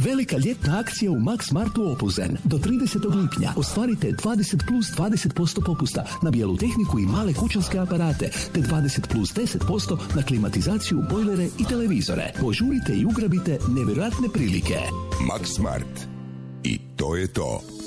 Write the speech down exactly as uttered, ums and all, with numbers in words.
Velika ljetna akcija u Max Martu Opuzen. Do tridesetog lipnja ostvarite dvadeset plus dvadeset posto popusta na bijelu tehniku i male kućanske aparate, te dvadeset plus deset posto na klimatizaciju, bojlere i televizore. Požurite i ugrabite nevjerojatne prilike. Max Mart. I to je to.